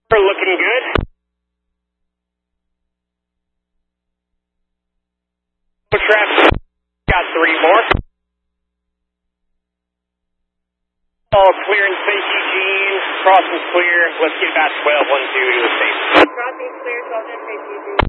We're looking good. Traffic. Got 3 more. All clear and safe, Eugene. Crossing's clear. Let's get about 1212 to a safe. Crossing's clear, 12 and safe, Eugene.